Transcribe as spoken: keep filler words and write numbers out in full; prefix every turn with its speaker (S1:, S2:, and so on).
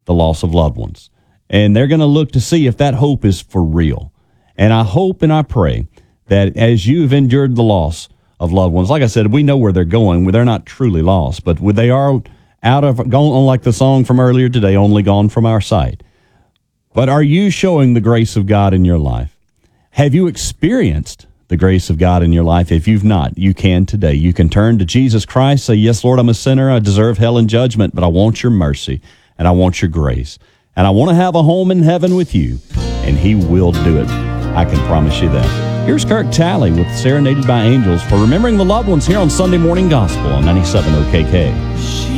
S1: the loss of loved ones. And they're going to look to see if that hope is for real. And I hope and I pray that as you've endured the loss of loved ones, like I said, we know where they're going. They're not truly lost, but they are out of, gone, like the song from earlier today, only gone from our sight. But are you showing the grace of God in your life? Have you experienced the grace of God in your life? If you've not, you can today. You can turn to Jesus Christ, say, yes, Lord, I'm a sinner. I deserve hell and judgment, but I want your mercy and I want your grace. And I want to have a home in heaven with you, and he will do it. I can promise you that. Here's Kirk Talley with Serenaded by Angels for remembering the loved ones here on Sunday Morning Gospel on ninety-seven O K K.